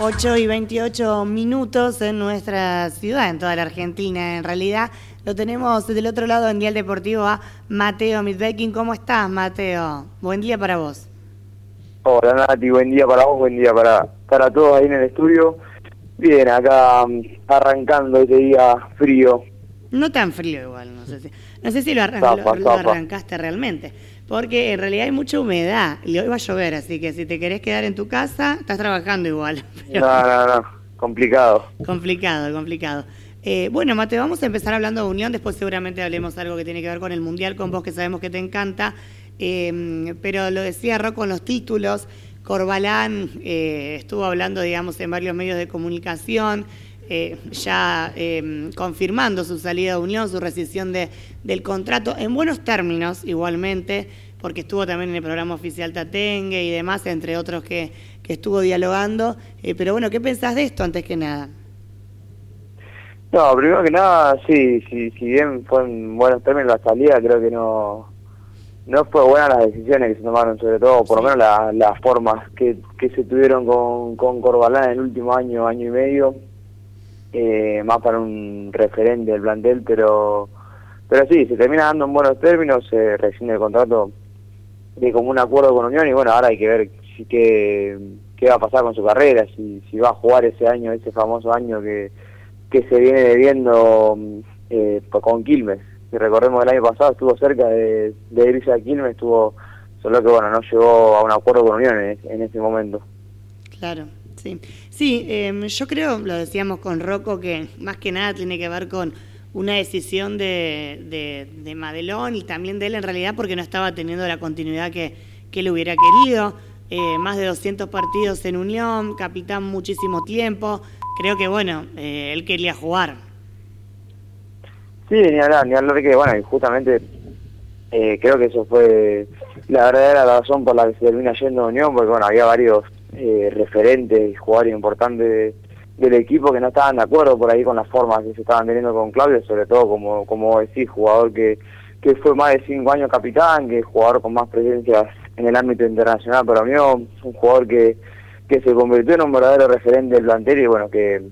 8:28 en nuestra ciudad, en toda la Argentina. En realidad lo tenemos del otro lado en Dial Deportivo a Mateo Midbekin. ¿Cómo estás, Mateo? Buen día para vos. Hola Nati, buen día para vos, buen día para todos ahí en el estudio. Bien, acá arrancando este día frío. No tan frío igual, no sé si lo arrancaste realmente, porque en realidad hay mucha humedad y hoy va a llover, así que si te querés quedar en tu casa, estás trabajando igual. Pero... No, complicado. Complicado. Bueno, Mateo, vamos a empezar hablando de Unión, después seguramente hablemos algo que tiene que ver con el Mundial, con vos que sabemos que te encanta, pero lo decía Rocco con los títulos. Corbalán estuvo hablando, digamos, en varios medios de comunicación, ya confirmando su salida de Unión, su rescisión del contrato, en buenos términos igualmente, porque estuvo también en el programa oficial Tatengue y demás, entre otros que estuvo dialogando. Pero bueno, ¿qué pensás de esto antes que nada? No, primero que nada, sí, si bien fue en buenos términos la salida, creo que no fue buena las decisiones que se tomaron, sobre todo, por lo menos las formas que se tuvieron con Corbalán en el último año y medio, más para un referente del plantel, pero sí, se termina dando en buenos términos, se rescinde el contrato de común acuerdo con Unión, y bueno, ahora hay que ver qué va a pasar con su carrera, si va a jugar ese año, ese famoso año que se viene debiendo con Quilmes. Si recordemos, el año pasado estuvo cerca de irse a Quilmes, solo que bueno, no llegó a un acuerdo con Unión en ese momento. Claro, sí, yo creo, lo decíamos con Rocco, que más que nada tiene que ver con una decisión de Madelón y también de él en realidad, porque no estaba teniendo la continuidad que él hubiera querido. Más de 200 partidos en Unión, capitán muchísimo tiempo. Creo que bueno, él quería jugar. Sí, ni hablar que bueno, y justamente creo que eso fue la verdadera razón por la que se termina yendo a Unión, porque bueno, había varios referentes y jugadores importantes del equipo que no estaban de acuerdo por ahí con las formas que se estaban teniendo con Claudio, sobre todo como vos decís, jugador que fue más de 5 años capitán, que es jugador con más presencias en el ámbito internacional para Unión, un jugador que se convirtió en un verdadero referente del plantel, y bueno, que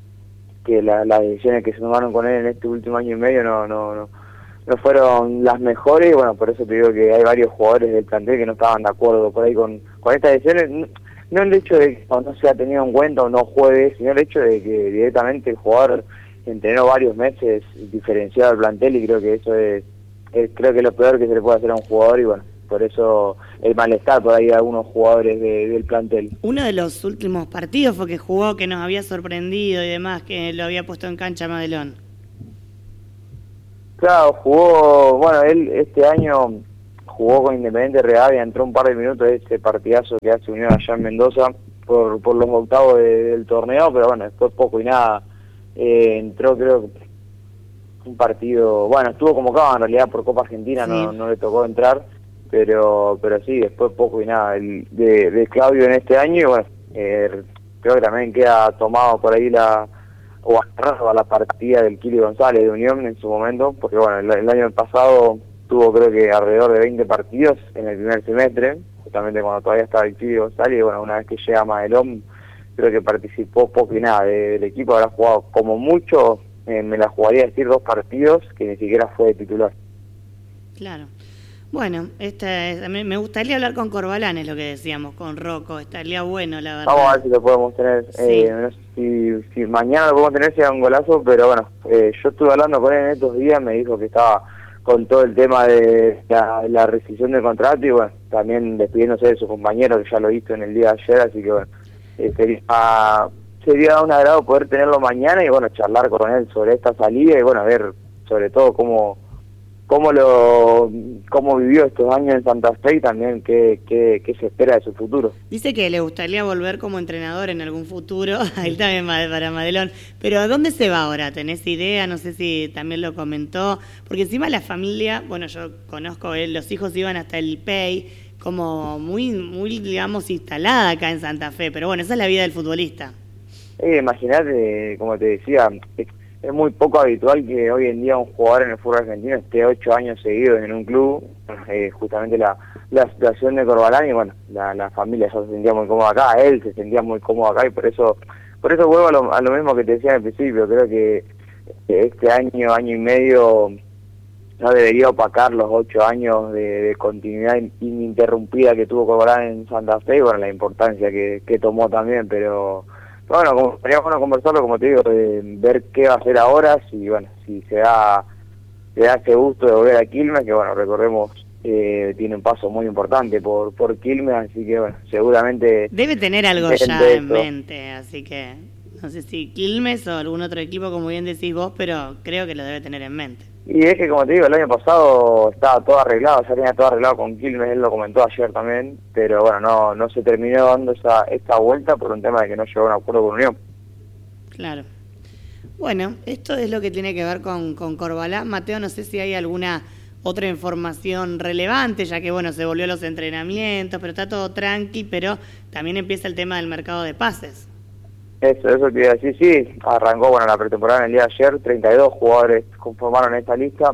las decisiones que se tomaron con él en este último año y medio no fueron las mejores, y bueno, por eso te digo que hay varios jugadores del plantel que no estaban de acuerdo por ahí con estas decisiones, no el hecho de que no se ha tenido en cuenta o no juegue, sino el hecho de que directamente el jugador entrenó varios meses diferenciado al plantel, y creo que eso es lo peor que se le puede hacer a un jugador, y bueno, por eso el malestar por ahí de algunos jugadores del plantel. Uno de los últimos partidos fue que jugó, que nos había sorprendido y demás, que lo había puesto en cancha Madelón. Claro, jugó, bueno, él este año jugó con Independiente Rivadavia, entró un par de minutos de ese partidazo que hace Unión allá en Mendoza por los octavos del torneo, pero bueno, después poco y nada. Entró, creo, un partido, bueno, estuvo convocado en realidad por Copa Argentina, sí. No le tocó entrar, pero sí, después poco y nada de Claudio en este año, y bueno, creo que también queda tomado por ahí o agarrado a la partida del Kili González de Unión en su momento, porque bueno, el año pasado tuvo creo que alrededor de 20 partidos en el primer semestre, justamente cuando todavía estaba el Kili González, y bueno, una vez que llega Madelón, creo que participó poco y nada del equipo, habrá jugado como mucho, me la jugaría a decir 2 partidos, que ni siquiera fue de titular. Claro. Bueno, me gustaría hablar con Corbalán, es lo que decíamos, con Rocco, estaría bueno, la verdad. Vamos a ver si lo podemos tener, sí. No sé si mañana lo podemos tener, sea un golazo, pero bueno, yo estuve hablando con él en estos días, me dijo que estaba con todo el tema de la rescisión del contrato, y bueno, también despidiéndose de su compañero, que ya lo hizo en el día de ayer, así que bueno, sería un agrado poder tenerlo mañana y bueno, charlar con él sobre esta salida, y bueno, a ver sobre todo cómo vivió estos años en Santa Fe, y también qué se espera de su futuro. Dice que le gustaría volver como entrenador en algún futuro, ahí también para Madelón, pero ¿a dónde se va ahora? ¿Tenés idea? No sé si también lo comentó, porque encima la familia, bueno, yo conozco, los hijos iban hasta el PEI, como muy digamos, instalada acá en Santa Fe, pero bueno, esa es la vida del futbolista. Imagínate, como te decía, es muy poco habitual que hoy en día un jugador en el fútbol argentino esté 8 años seguidos en un club. Justamente la situación de Corbalán y bueno, la familia ya se sentía muy cómoda acá, él se sentía muy cómodo acá y por eso vuelvo a lo mismo que te decía al principio. Creo que este año y medio no debería opacar los 8 años de continuidad ininterrumpida que tuvo Corbalán en Santa Fe y bueno, la importancia que tomó también, pero bueno, sería bueno conversarlo, como te digo, de ver qué va a hacer ahora, si bueno, si se da ese gusto de volver a Quilmes, que bueno, recordemos, tiene un paso muy importante por Quilmes, así que bueno, seguramente debe tener algo ya en mente, así que no sé si Quilmes o algún otro equipo, como bien decís vos, pero creo que lo debe tener en mente. Y es que, como te digo, el año pasado estaba todo arreglado, ya tenía todo arreglado con Quilmes, él lo comentó ayer también, pero bueno, no se terminó dando esta vuelta por un tema de que no llegó a un acuerdo con Unión. Claro. Bueno, esto es lo que tiene que ver con Corbalán. Mateo, no sé si hay alguna otra información relevante, ya que bueno, se volvió a los entrenamientos, pero está todo tranqui, pero también empieza el tema del mercado de pases. Eso te iba a decir, sí, arrancó bueno la pretemporada en el día de ayer, 32 jugadores conformaron esta lista,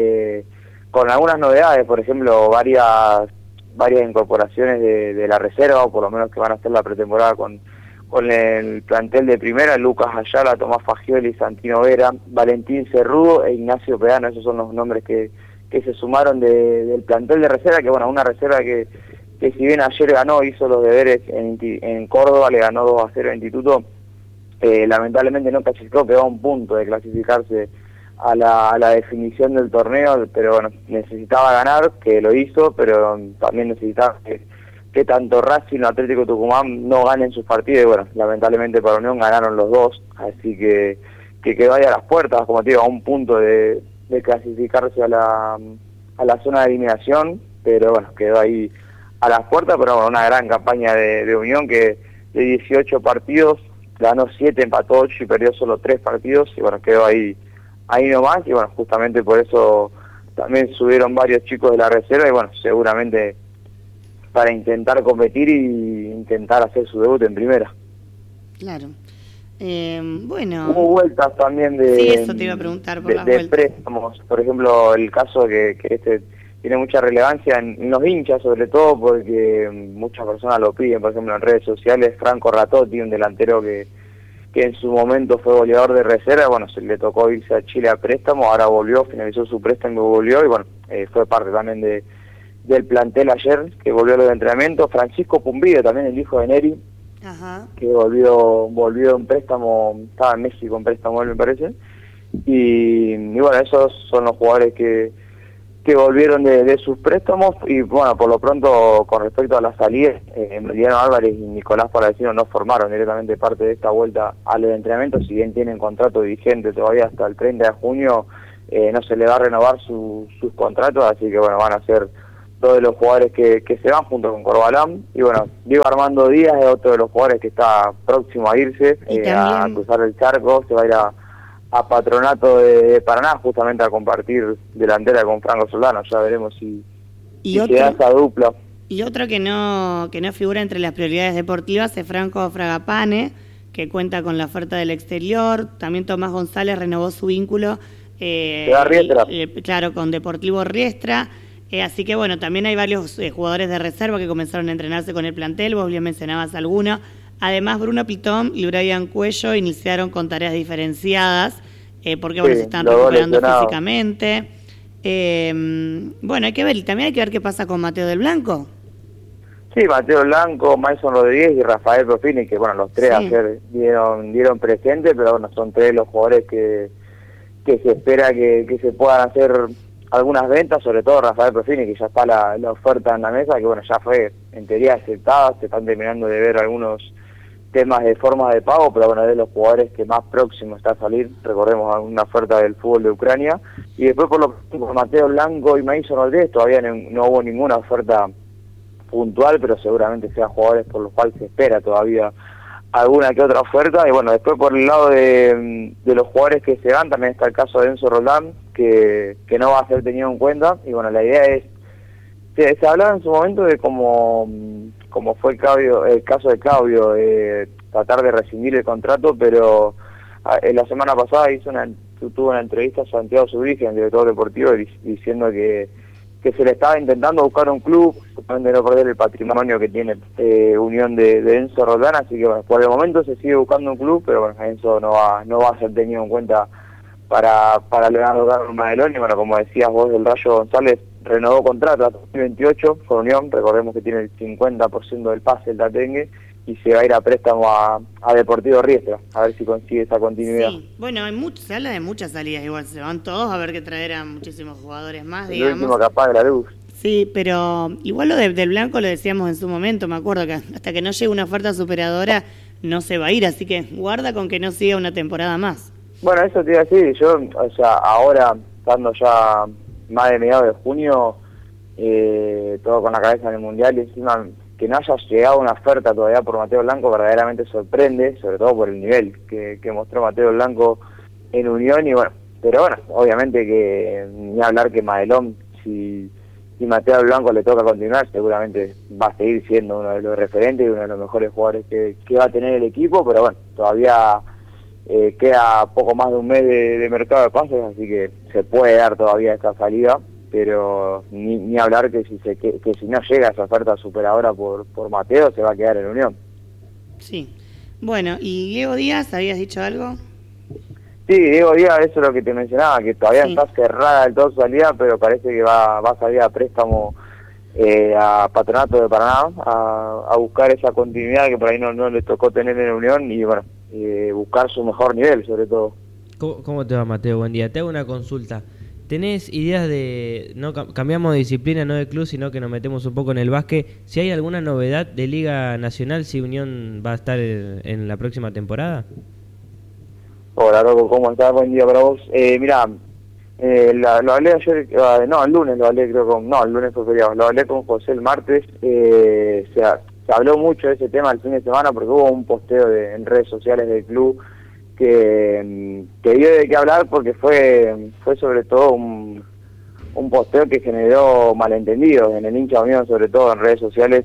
con algunas novedades, por ejemplo, varias incorporaciones de la reserva, o por lo menos que van a hacer la pretemporada con el plantel de primera: Lucas Ayala, Tomás Fagioli, Santino Vera, Valentín Cerrudo e Ignacio Pedano. Esos son los nombres que se sumaron del plantel de reserva, que bueno, una reserva que si bien ayer ganó, hizo los deberes en Córdoba, le ganó 2-0 al Instituto, lamentablemente no clasificó, quedó a un punto de clasificarse a la definición del torneo, pero bueno, necesitaba ganar, que lo hizo, pero también necesitaba que tanto Racing y Atlético Tucumán no ganen sus partidos, y bueno, lamentablemente para Unión ganaron los dos, así que quedó ahí a las puertas, como te digo, a un punto de clasificarse a la zona de eliminación, pero bueno, quedó ahí a las puertas, pero bueno, una gran campaña de Unión, que de 18 partidos ganó 7, empató 8 y perdió solo 3 partidos, y bueno, quedó ahí nomás, y bueno, justamente por eso también subieron varios chicos de la reserva, y bueno, seguramente para intentar competir y intentar hacer su debut en primera. Claro. Bueno. Hubo vueltas también sí, eso te iba a preguntar por las vueltas. Préstamos, por ejemplo, el caso que tiene mucha relevancia en los hinchas, sobre todo porque muchas personas lo piden, por ejemplo en redes sociales. Franco Ratotti, un delantero que en su momento fue goleador de reserva, bueno, se le tocó irse a Chile a préstamo, ahora volvió, finalizó su préstamo y volvió, y bueno, fue parte también del plantel ayer, que volvió a los entrenamientos. Francisco Pumbido, también el hijo de Neri, ajá, que volvió en préstamo, estaba en México en préstamo, me parece, y bueno, esos son los jugadores que volvieron de sus préstamos. Y bueno, por lo pronto, con respecto a las salidas, Emiliano Álvarez y Nicolás Palavecino no formaron directamente parte de esta vuelta a los entrenamientos, si bien tienen contrato vigente todavía hasta el 30 de junio, no se le va a renovar sus contratos, así que bueno, van a ser todos los jugadores que se van junto con Corbalán. Y bueno, Diego Armando Díaz es otro de los jugadores que está próximo a irse, a cruzar el charco, se va a ir a Patronato de Paraná, justamente a compartir delantera con Franco Soldano. Ya veremos si se da esa dupla. Y otro que no figura entre las prioridades deportivas es Franco Fragapane, que cuenta con la oferta del exterior. También Tomás González renovó su vínculo claro, con Deportivo Riestra. Así que bueno, también hay varios jugadores de reserva que comenzaron a entrenarse con el plantel. Vos bien mencionabas alguno. Además, Bruno Pitón y Brian Cuello iniciaron con tareas diferenciadas, porque bueno, se están recuperando físicamente. Bueno, hay que ver, y también hay que ver qué pasa con Mateo del Blanco. Sí, Mateo Blanco, Mason Rodríguez y Rafael Profini, que bueno, los tres ayer dieron presente, pero bueno, son tres los jugadores que se espera que se puedan hacer algunas ventas, sobre todo Rafael Profini, que ya está la oferta en la mesa, que bueno, ya fue en teoría aceptada. Se están terminando de ver algunos temas de formas de pago, pero bueno, es de los jugadores que más próximo está a salir. Recordemos una oferta del fútbol de Ucrania. Y después por Mateo Blanco y Mason Rodríguez todavía no hubo ninguna oferta puntual, pero seguramente sean jugadores por los cuales se espera todavía alguna que otra oferta. Y bueno, después por el lado de los jugadores que se van, también está el caso de Enzo Roldán, que no va a ser tenido en cuenta. Y bueno, la idea es, se hablaba en su momento de como fue el caso de Claudio, tratar de rescindir el contrato, pero la semana pasada tuvo una entrevista a Santiago Zubrigi, el director deportivo, diciendo que se le estaba intentando buscar un club, justamente no perder el patrimonio que tiene Unión de Enzo Roldán, así que bueno, por el momento se sigue buscando un club, pero bueno, Enzo no va a ser tenido en cuenta para Leonardo Carlos Madelón, y bueno, como decías vos, el Rayo González renovó contrato hasta 2028 con Unión, recordemos que tiene el 50% del pase el Tatengue, y se va a ir a préstamo a Deportivo Riestra, a ver si consigue esa continuidad. Sí, bueno, se habla de muchas salidas igual, se van todos a ver que traer a muchísimos jugadores más, El digamos. último capaz de la luz. Sí, pero igual lo del Blanco lo decíamos en su momento, me acuerdo que hasta que no llegue una oferta superadora no se va a ir, así que guarda con que no siga una temporada más. Bueno, eso te iba a decir, yo, o sea, ahora, estando ya más de mediados de junio, todo con la cabeza en el Mundial, y encima que no haya llegado una oferta todavía por Mateo Blanco verdaderamente sorprende, sobre todo por el nivel que mostró Mateo Blanco en Unión, y bueno, pero bueno, obviamente que ni hablar que Madelón, si Mateo Blanco le toca continuar, seguramente va a seguir siendo uno de los referentes y uno de los mejores jugadores que va a tener el equipo, pero bueno, todavía queda poco más de un mes de mercado de pases, así que se puede dar todavía esta salida, pero ni hablar que si no llega esa oferta superadora por Mateo, se va a quedar en Unión. Sí. Bueno, ¿y Diego Díaz, habías dicho algo? Sí, Diego Díaz, eso es lo que te mencionaba, que todavía está cerrada del todo su salida, pero parece que va a salir a préstamo a Patronato de Paraná, a buscar esa continuidad que por ahí no le tocó tener en Unión, y bueno, buscar su mejor nivel sobre todo. ¿Cómo te va, Mateo? Buen día. Te hago una consulta. ¿Tenés ideas de, no cambiamos de disciplina, no de club, sino que nos metemos un poco en el básquet? Si hay alguna novedad de Liga Nacional, si Unión va a estar en la próxima temporada. Hola, Rocco, ¿cómo estás? Buen día para vos. Mirá, lo hablé ayer, el lunes lo hablé, el lunes fue feriado, lo hablé con José el martes, se habló mucho de ese tema el fin de semana porque hubo un posteo en redes sociales del club que dio de qué hablar porque fue sobre todo un posteo que generó malentendidos en el hincha Unión, sobre todo en redes sociales,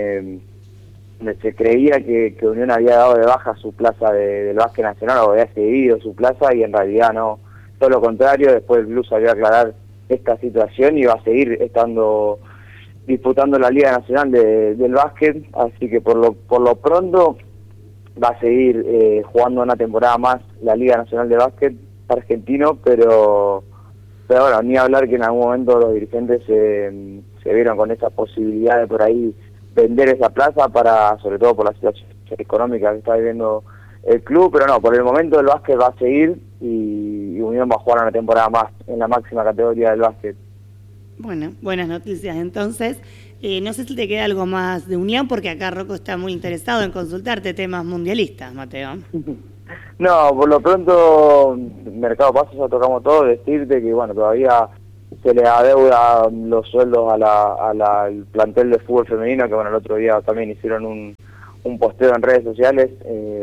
donde se creía que Unión había dado de baja su plaza del básquet nacional o había cedido su plaza, y en realidad no, todo lo contrario. Después el club salió a aclarar esta situación y va a seguir disputando la Liga Nacional del básquet, así que por lo pronto va a seguir jugando una temporada más la Liga Nacional de Básquet argentino, pero bueno, ni hablar que en algún momento los dirigentes se vieron con esa posibilidad de por ahí vender esa plaza sobre todo por la situación económica que está viviendo el club, pero no, por el momento el básquet va a seguir y Unión va a jugar una temporada más en la máxima categoría del básquet. Bueno, buenas noticias entonces. No sé si te queda algo más de Unión, porque acá Rocco está muy interesado en consultarte temas mundialistas, Mateo. No, por lo pronto, mercado pasos ya tocamos todo, decirte que bueno, todavía se le adeuda los sueldos al plantel de fútbol femenino, que bueno, el otro día también hicieron un posteo en redes sociales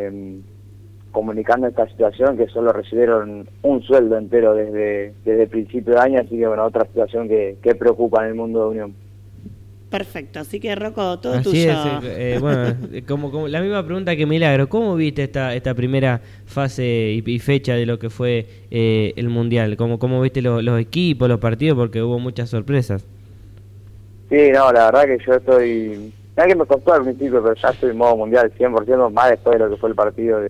comunicando esta situación, que solo recibieron un sueldo entero desde el principio de año, así que bueno, otra situación que preocupa en el mundo de Unión. Perfecto, así que Rocco, todo así tuyo. Es, bueno, como la misma pregunta que Milagro, ¿cómo viste esta primera fase y fecha de lo que fue el Mundial? ¿Cómo viste los equipos, los partidos? Porque hubo muchas sorpresas. Sí, no, la verdad que yo estoy... No es que me costó al principio, pero ya estoy en modo Mundial 100%, más después de lo que fue el partido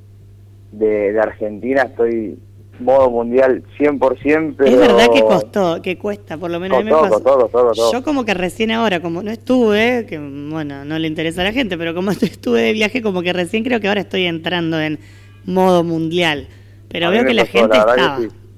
de Argentina, estoy modo Mundial 100%, pero... Es verdad que cuesta, por lo menos a mí me pasó. Costó. Yo como que recién ahora, como no estuve, que bueno, no le interesa a la gente, pero como estuve de viaje, como que recién creo que ahora estoy entrando en modo Mundial. Pero veo que la gente estaba.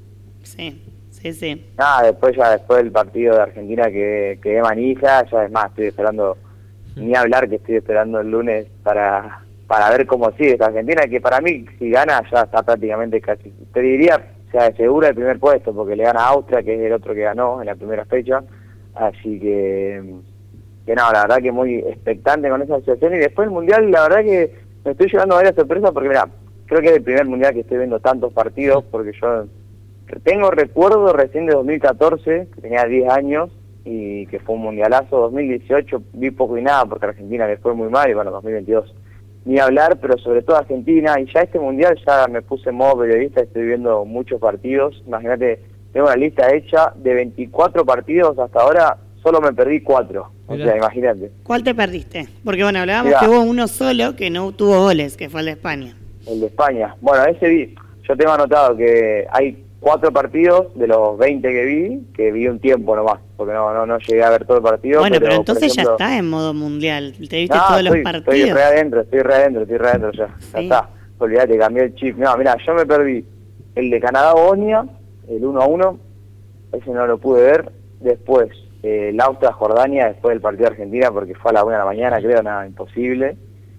Sí. Después del partido de Argentina que manija, ya es más, estoy esperando, ni hablar que estoy esperando el lunes para ver cómo sigue esta Argentina, que para mí si gana ya está prácticamente casi, te diría, se asegura el primer puesto, porque le gana a Austria, que es el otro que ganó en la primera fecha, así que no, la verdad que muy expectante con esa situación. Y después el Mundial, la verdad que me estoy llevando varias sorpresas, porque mira, creo que es el primer Mundial que estoy viendo tantos partidos, porque yo tengo recuerdo recién de 2014, que tenía 10 años, y que fue un mundialazo. 2018 vi poco y nada, porque Argentina le fue muy mal, y bueno, 2022 ni hablar, pero sobre todo Argentina, y ya este mundial ya me puse en modo periodista, estoy viendo muchos partidos, imagínate, tengo una lista hecha de 24 partidos hasta ahora, solo me perdí 4, o sea, imagínate. ¿Cuál te perdiste? Porque bueno, hablábamos que hubo uno solo que no tuvo goles, que fue el de España. El de España, bueno, yo tengo anotado que hay 4 partidos de los 20 que vi un tiempo nomás, porque no llegué a ver todo el partido. Bueno, pero entonces ya está en modo mundial, te viste todos los partidos. Estoy re adentro ya, sí. Ya está, olvídate, cambié el chip. No, mirá, yo me perdí el de Canadá-Bosnia, el 1-1, ese no lo pude ver, después el Austria-Jordania, después del partido de Argentina, porque fue a la 1 de la mañana, creo, nada, imposible.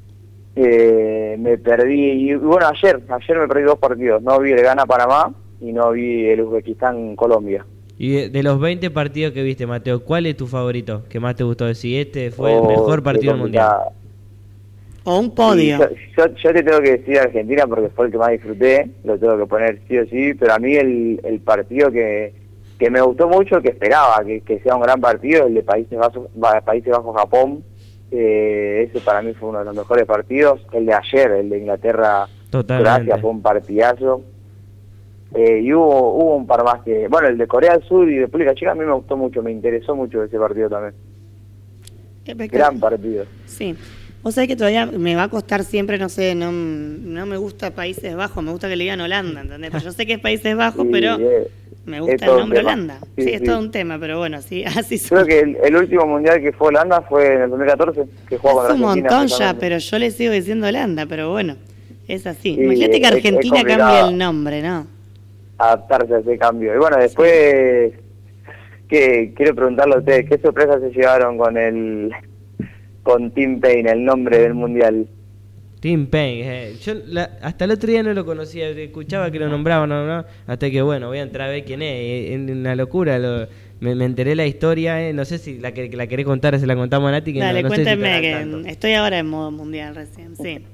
Me perdí, y bueno, ayer me perdí 2 partidos, no vi el Ghana-Panamá, y no vi el Uzbekistán-Colombia. Y de los 20 partidos que viste, Mateo, ¿cuál es tu favorito? ¿Qué más te gustó decir? Este fue el mejor partido del Mundial. O un podio. Yo te tengo que decir Argentina porque fue el que más disfruté, lo tengo que poner sí o sí, pero a mí el partido que me gustó mucho, que esperaba que sea un gran partido, el de Países Bajos-Japón, ese para mí fue uno de los mejores partidos. El de ayer, el de Inglaterra-Croacia, fue un partidazo. Y hubo un par más que... Bueno, el de Corea del Sur y República Checa a mí me gustó mucho, me interesó mucho ese partido también. Gran partido. Sí. Vos sabés que todavía me va a costar siempre, no sé, no me gusta Países Bajos, me gusta que le digan Holanda, ¿entendés? Pues yo sé que es Países Bajos, sí, pero me gusta el nombre Holanda. Sí, es todo un tema, pero bueno, sí, así creo que el último mundial que fue Holanda fue en el 2014, que jugó contra Argentina. Un montón ya, pero yo le sigo diciendo Holanda, pero bueno, es así. Imagínate que Argentina cambie el nombre, ¿no? Adaptarse a ese cambio. Y bueno, después, quiero preguntarle a ustedes, ¿qué sorpresas se llevaron con Tim Payne, el nombre del mundial? Tim Payne, yo hasta el otro día no lo conocía, escuchaba que lo nombraban, ¿no? Hasta que bueno, voy a entrar a ver quién es una locura, me enteré la historia, no sé si la querés contar, se la contamos a Nati. Que dale, no cuéntame, sé si que estoy ahora en modo mundial recién, sí.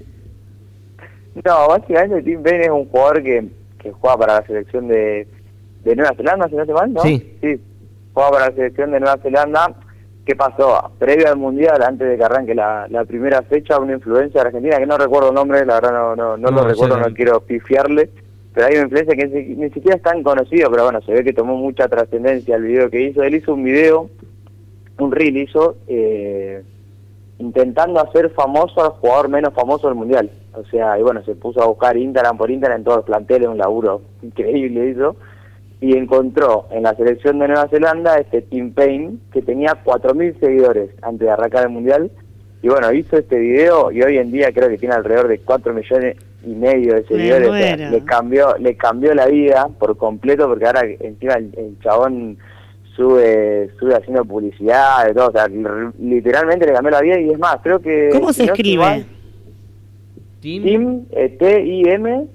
No, básicamente Tim Payne es un jugador que juega para la selección de Nueva Zelanda, si no te mal, ¿no? Sí, juega para la selección de Nueva Zelanda. ¿Qué pasó? Previo al Mundial, antes de que arranque la primera fecha, una influencia de Argentina, que no recuerdo el nombre, la verdad no lo recuerdo, no quiero pifiarle, pero hay una influencia que ni siquiera es tan conocido, pero bueno, se ve que tomó mucha trascendencia el video que hizo. Él hizo un video, un reel hizo, intentando hacer famoso al jugador menos famoso del Mundial. O sea, y bueno, se puso a buscar Instagram por Instagram en todos los planteles, un laburo increíble hizo, y encontró en la selección de Nueva Zelanda Tim Payne, que tenía 4.000 seguidores antes de arrancar el Mundial, y bueno, hizo este video, y hoy en día creo que tiene alrededor de 4,5 millones de seguidores. O sea, le cambió la vida por completo, porque ahora encima el chabón sube haciendo publicidad, de todo, o sea, literalmente le cambió la vida, y es más, creo que... ¿Cómo se escribe? Tim, T-I-M.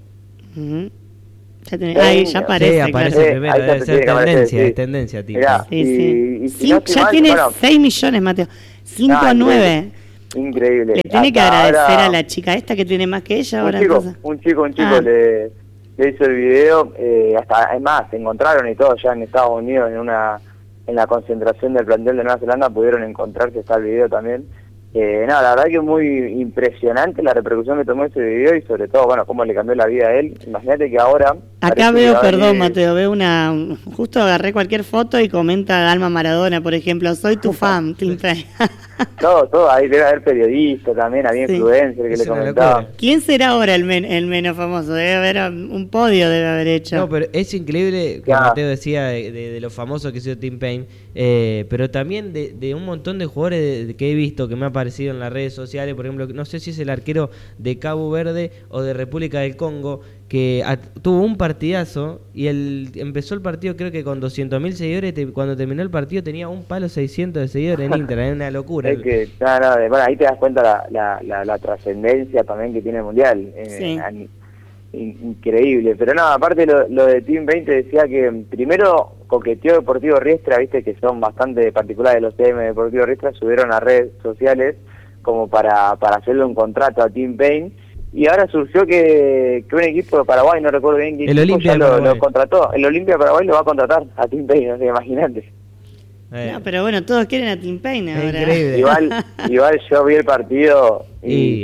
Ahí ya aparece. Sí, aparece primero, debe ser tendencia, es tendencia, Tim. Sí. Ya tiene 6 millones, Mateo. 5-9. Increíble. Le tiene que agradecer a la chica esta que tiene más que ella ahora. Un chico le hizo el video, hasta, es más, se encontraron y todo ya en Estados Unidos, en la concentración del plantel de Nueva Zelanda, pudieron encontrarse, está el video también. La verdad que es muy impresionante la repercusión que tomó ese video, y sobre todo, bueno, cómo le cambió la vida a él. Imagínate que ahora... Acá veo, perdón, Mateo, veo justo agarré cualquier foto y comenta Dalma Maradona, por ejemplo, soy tu fan, Tim Payne. todo, ahí debe haber periodistas también, había influencers que le comentaban. ¿Quién será ahora el menos famoso? Debe haber un podio, debe haber hecho. No, pero es increíble, como Mateo decía, de lo famoso que ha sido Tim Payne, pero también de un montón de jugadores que he visto, que me ha aparecido en las redes sociales, por ejemplo, no sé si es el arquero de Cabo Verde o de República del Congo, que tuvo un partidazo y empezó el partido creo que con 200.000 seguidores, cuando terminó el partido tenía un palo 600 de seguidores en Instagram, es una locura. Es que, bueno, ahí te das cuenta la trascendencia también que tiene el Mundial, increíble. Pero no, aparte lo de Tim Payne, te decía que primero coqueteó Deportivo Riestra, viste que son bastante particulares los TM de Deportivo Riestra, subieron a redes sociales como para hacerle un contrato a Tim Payne. Y ahora surgió que un equipo de Paraguay, no recuerdo bien quién, el Olimpia lo contrató. El Olimpia de Paraguay lo va a contratar a Tim Payne, no sé, imagínate. No, pero bueno, todos quieren a Tim Payne ahora. Increíble. Igual yo vi el partido Y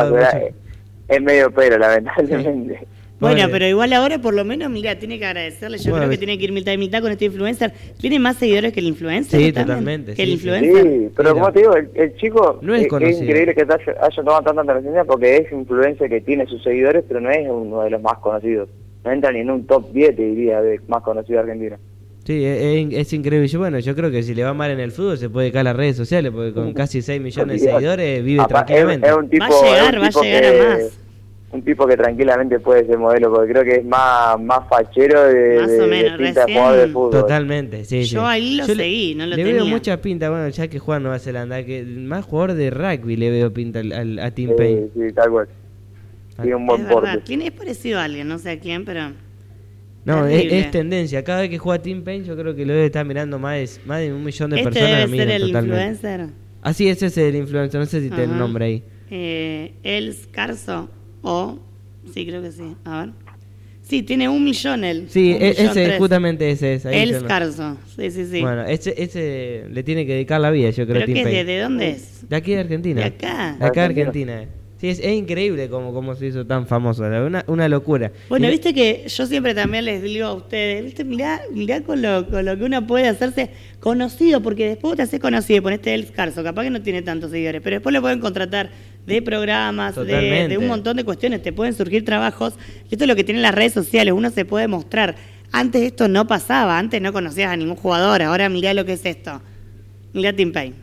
es medio pero, lamentablemente. Bueno, Pobre. pero igual ahora por lo menos, mira, tiene que agradecerle. Yo Bueno, creo que tiene que ir mitad y mitad con este influencer. Tiene más seguidores que el influencer. Sí, también, totalmente, que el sí, influencer. Sí, pero Sí, como no. te digo, el chico No es es conocido. increíble que haya tomado tanta atención porque es influencer que tiene sus seguidores, pero no es uno de los más conocidos. No entra ni en un top 10, te diría, de más conocido de Argentina. Sí, es increíble. Bueno, yo creo que si le va mal en el fútbol se puede caer a las redes sociales, porque con casi 6 millones de seguidores vive tranquilamente. Es un tipo, Va a llegar a más. Un tipo que tranquilamente puede ser modelo, porque creo que es más fachero Más o menos, pinta de recién- jugador de fútbol. Totalmente, sí. Yo sí. ahí lo le- seguí, no lo le tenía. veo mucha pinta, bueno, ya que juega en Nueva Zelanda, que más jugador de rugby le veo pinta a Tim Payne. Sí, tal cual. Tiene un Es buen verdad, porte. tiene, es parecido a alguien, no sé a quién, pero... No, terrible. es tendencia. Cada vez que juega Tim Payne, yo creo que lo debe estar mirando más de 1 millón de Este personas. debe lo miran ser el totalmente. influencer. Así es, ese es el influencer. No sé si tiene Ajá. un nombre ahí. Els Carso, o... Sí, creo que sí. A ver. Sí, tiene 1 millón él. Sí, 1 millón ese, 3. justamente ese es. Ahí Els yo no- Carso, sí, sí, sí. Bueno, ese le tiene que dedicar la vida, yo creo, ¿Pero Tim qué es? Payne. ¿De dónde es? De aquí de Argentina. ¿De acá? De acá de Argentina. Sí, es increíble cómo se hizo tan famoso. Una locura. Bueno, Y- viste que yo siempre también les digo a ustedes, viste, mirá con lo que uno puede hacerse conocido, porque después te haces conocido, ponete el Carso, capaz que no tiene tantos seguidores, pero después lo pueden contratar de programas, de Totalmente. un montón de cuestiones, te pueden surgir trabajos, y esto es lo que tienen las redes sociales, uno se puede mostrar. Antes esto no pasaba, antes no conocías a ningún jugador, ahora mirá lo que es esto. Mirá Tim Payne.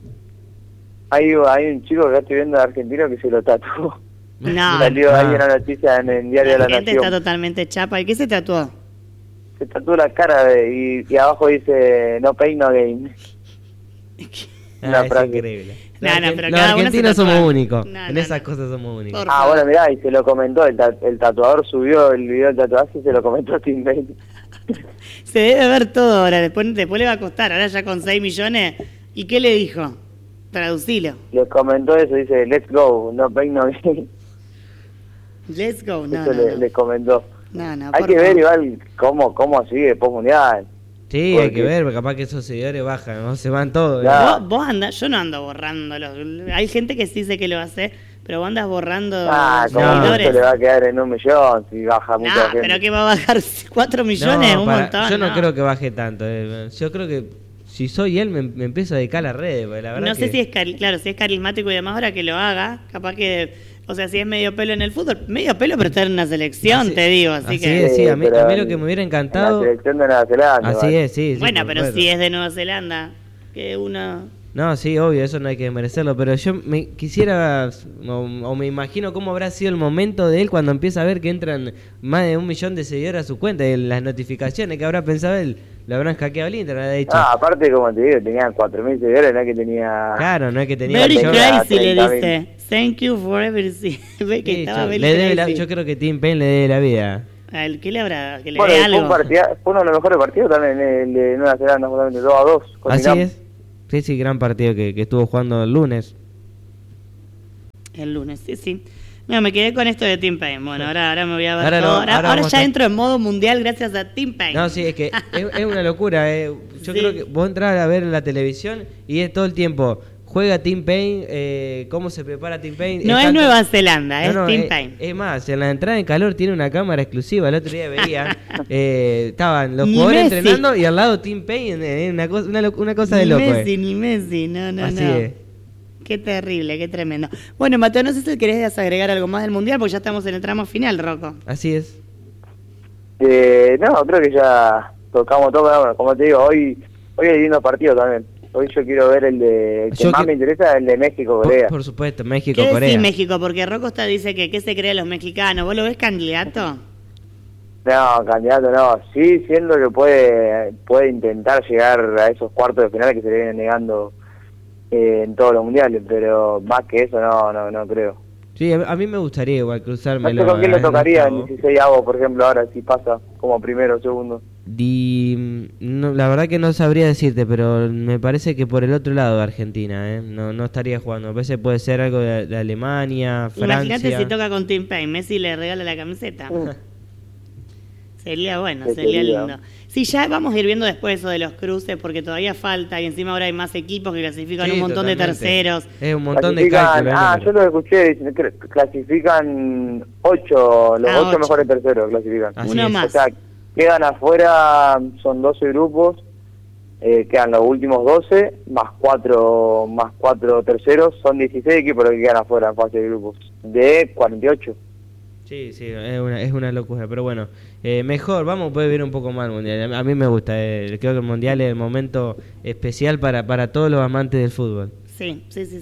Hay un chico que estoy viendo de argentino que se lo tatuó. No, Salió Ah. ahí una noticia en el diario de la la gente Nación. está totalmente chapa. ¿Y qué se tatuó? Se tatuó la cara y abajo dice no pain no gain. Una es frase. increíble. No, no, pero Los cada uno se argentinos tatúa. somos únicos. No, En no, esas no. cosas somos únicos. Por Ah, favor. bueno, mirá, y se lo comentó, el tatuador subió el video del tatuaje y se lo comentó a Tim Payne. Se debe ver todo ahora, después le va a costar, ahora ya con 6 millones. ¿Y qué le dijo? Traducilo. Le comentó eso, dice, let's go, no pain no gain. Let's go. No, Eso no, le comentó. no, no, Hay por que ver favor. igual cómo sigue después mundial. Sí, Porque- hay que ver, porque capaz que esos seguidores bajan, ¿no? Se van todos. Claro. Vos andás, yo no ando borrándolo. Hay gente que sí sé que lo hace, pero vos andas borrando Como no. mucho seguidores. le va a quedar en 1 millón si baja mucha No, gente. pero que va a bajar 4 millones, No, un para- montón. yo no creo que baje tanto. Yo creo que si soy él me empiezo a dedicar a las redes, porque la verdad No sé que- si es claro, si es carismático y demás, ahora que lo haga, capaz que, o sea, si es medio pelo en el fútbol, medio pelo, pero está en una selección, Así- te digo, así así que... es, sí, a mí pero lo que me hubiera en encantado... la selección de Nueva Zelanda. Así igual. es, sí. sí, Bueno, por pero supuesto. si es de Nueva Zelanda, que uno... No, sí, obvio, eso no hay que desmerecerlo, pero yo me quisiera, o me imagino cómo habrá sido el momento de él cuando empieza a ver que entran más de 1 millón de seguidores a su cuenta, y las notificaciones que habrá pensado él, lo habrán hackeado el internet, habrá dicho, Ah, aparte, como te digo, tenía 4.000 seguidores, no es que tenía... claro, no es que tenía... Very tenía crazy le 30.000. dice. Thank you for everything. Ve que Sí, estaba very le debe crazy. yo creo que Tim Payne le debe la vida. ¿Qué le habrá? Que le Bueno, dé y fue, algo. fue uno de los mejores partidos también, el de Nueva Zelanda, justamente 2-2. con Así Irán. es. Sí, sí, gran partido que estuvo jugando el lunes. El lunes, sí, sí. No, me quedé con esto de Tim Payne. Bueno, ahora me voy a ver Ahora todo. no, Ahora ahora vamos ya a- entro en modo mundial gracias a Tim Payne. No, sí, es que es una locura. Yo Sí. creo que vos entras a ver la televisión y es todo el tiempo. Juega Tim Payne, cómo se prepara Tim Payne. No es tanto- Nueva Zelanda, es No, no, Tim es- Payne. Es más, en la entrada en calor tiene una cámara exclusiva. El otro día veía, estaban los Ni jugadores Messi. entrenando y al lado Tim Payne, una cosa de Ni loco. Messi, ni Messi, no. Así es. Qué terrible, qué tremendo. Bueno, Mateo, no sé si querés agregar algo más del mundial, porque ya estamos en el tramo final, Rocco. Así es. No, creo que ya tocamos todo. Bueno, como te digo, hoy hay lindos partidos también. Hoy yo quiero ver el que Yo más que- me interesa, el de México-Corea. Por supuesto, México, ¿Qué Corea. decís México? Porque Rocco dice que ¿qué se creen los mexicanos? ¿Vos lo ves candidato? No, candidato no. Sí, siendo que puede intentar llegar a esos cuartos de final que se le vienen negando en todos los mundiales, pero más que eso no creo. Sí, a mí me gustaría igual No cruzármelo. sé con quién le en tocaría en octavo. 16 por ejemplo, ahora si pasa como primero o segundo. No, la verdad que no sabría decirte, pero me parece que por el otro lado de Argentina, no estaría jugando. Me parece que puede ser algo de Alemania, Francia. Imagínate si toca con Tim Payne, Messi le regala la camiseta. Sería bueno, sería lindo. Sí, ya vamos a ir viendo después eso de los cruces, porque todavía falta, y encima ahora hay más equipos que clasifican un montón totalmente. de terceros. Es un montón de cálculos. Yo lo escuché, clasifican 8, los 8 mejores terceros clasifican. Uno más. O sea, quedan afuera, son 12 grupos, quedan los últimos 12, más 4 terceros, son 16 equipos los que quedan afuera en fase de grupos, de 48. Sí, es una locura, pero bueno, mejor, vamos a poder ver un poco más el Mundial. A mí me gusta, creo que el Mundial es el momento especial para todos los amantes del fútbol. Sí.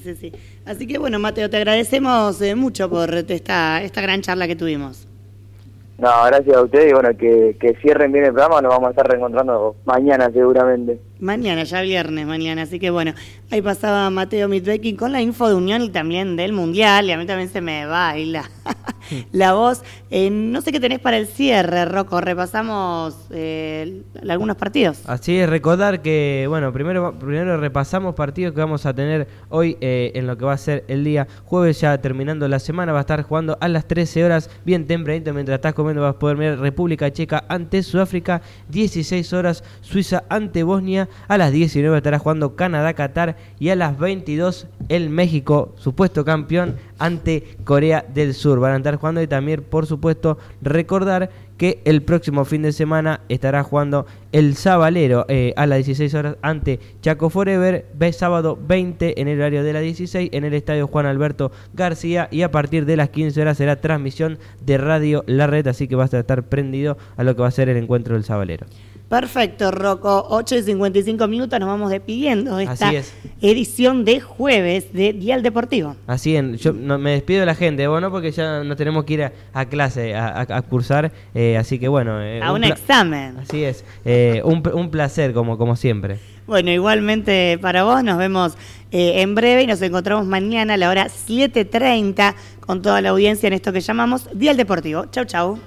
Así que bueno, Mateo, te agradecemos mucho por esta gran charla que tuvimos. No, gracias a ustedes y bueno, que cierren bien el programa, nos vamos a estar reencontrando mañana seguramente. Mañana, ya viernes, así que bueno, ahí pasaba Mateo Mitbecki con la info de Unión y también del Mundial, y a mí también se me baila la voz. No sé qué tenés para el cierre, Rocco, repasamos algunos partidos. Así es, recordar que, bueno, primero repasamos partidos que vamos a tener hoy en lo que va a ser el día jueves, ya terminando la semana, va a estar jugando a las 13 horas, bien tempranito, mientras estás comiendo vas a poder ver República Checa ante Sudáfrica, 16 horas Suiza ante Bosnia, a las 19 estará jugando Canadá-Qatar y a las 22 el México, supuesto campeón, ante Corea del Sur. Van a estar jugando y también, por supuesto, recordar que el próximo fin de semana estará jugando el Sabalero a las 16 horas ante Chaco Forever, sábado 20 en el horario de las 16 en el estadio Juan Alberto García, y a partir de las 15 horas será transmisión de Radio La Red, así que vas a estar prendido a lo que va a ser el encuentro del Sabalero. Perfecto, Rocco. 8:55, nos vamos despidiendo de esta edición de jueves de Dial Deportivo. Así es, yo me despido de la gente, bueno, porque ya nos tenemos que ir a clase, a cursar, así que bueno. A un examen. Así es, un placer como siempre. Bueno, igualmente para vos, nos vemos en breve y nos encontramos mañana a la hora 7:30 con toda la audiencia en esto que llamamos Dial Deportivo. Chau, chau.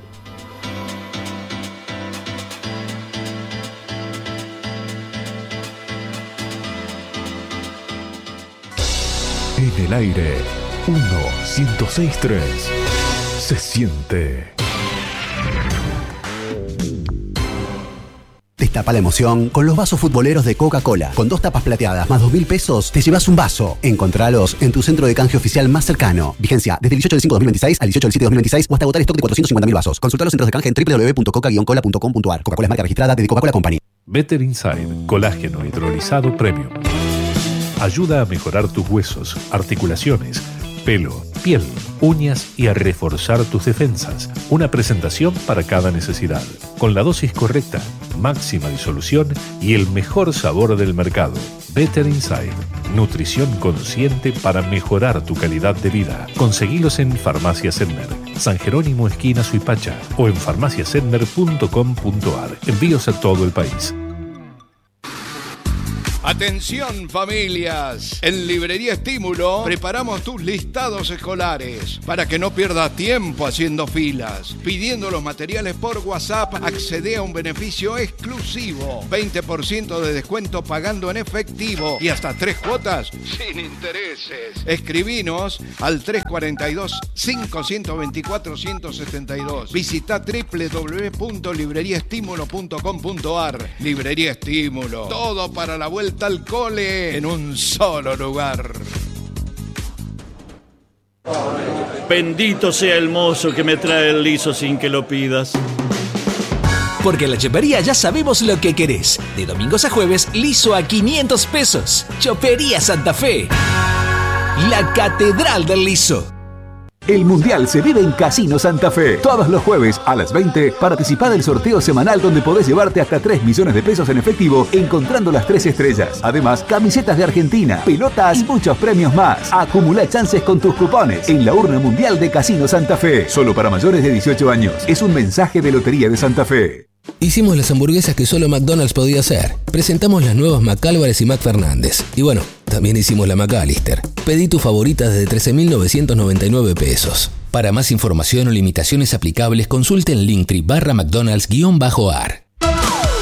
En el aire, 106.3. Se siente. Destapa la emoción con los vasos futboleros de Coca-Cola. Con 2 tapas plateadas más 2.000 pesos, te llevas un vaso. Encontralos en tu centro de canje oficial más cercano. Vigencia desde el 18 del 5/2026 al 18 del 7 2026 o hasta agotar stock de 450.000 vasos. Consulta los centros de canje en www.coca-cola.com.ar. Coca-Cola es marca registrada de Coca-Cola Company. Better Inside, colágeno hidrolizado premium. Ayuda a mejorar tus huesos, articulaciones, pelo, piel, uñas y a reforzar tus defensas. Una presentación para cada necesidad. Con la dosis correcta, máxima disolución y el mejor sabor del mercado. Better Inside. Nutrición consciente para mejorar tu calidad de vida. Conseguilos en Farmacia Sedmer, San Jerónimo esquina Suipacha o en farmaciasedmer.com.ar. Envíos a todo el país. Atención familias, en Librería Estímulo preparamos tus listados escolares para que no pierdas tiempo haciendo filas. Pidiendo los materiales por WhatsApp, accede a un beneficio exclusivo, 20% de descuento pagando en efectivo y hasta 3 cuotas sin intereses. Escribinos al 342-524-172. Visita www.libreriaestimulo.com.ar. Librería Estímulo, todo para la vuelta al cole en un solo lugar. Bendito sea el mozo que me trae el liso sin que lo pidas. Porque en la Chopería ya sabemos lo que querés. De domingos a jueves, liso a 500 pesos. Chopería Santa Fe. La Catedral del Liso. El Mundial se vive en Casino Santa Fe. Todos los jueves a las 20 participa del sorteo semanal donde podés llevarte hasta 3 millones de pesos en efectivo encontrando las 3 estrellas. Además, camisetas de Argentina, pelotas y muchos premios más. Acumula chances con tus cupones en la urna mundial de Casino Santa Fe. Solo para mayores de 18 años. Es un mensaje de Lotería de Santa Fe. Hicimos las hamburguesas que solo McDonald's podía hacer. Presentamos las nuevas McAlvarez y McFernández. Y bueno, también hicimos la McAllister. Pedí tu favorita desde 13.999 pesos. Para más información o limitaciones aplicables, consulte en Linktree /McDonald's-AR.